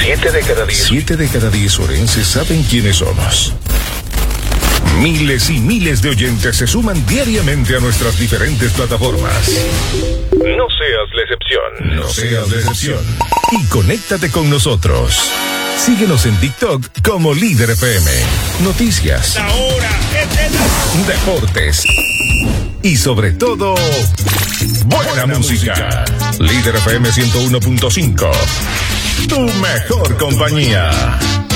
7 de cada 10 orenses saben quiénes somos. Miles y miles de oyentes se suman diariamente a nuestras diferentes plataformas. No seas la excepción. No seas la excepción. Y conéctate con nosotros. Síguenos en TikTok como Líder FM. Noticias. Ahora, deportes. Y sobre todo, buena música. Líder FM 101.5. Tu mejor compañía.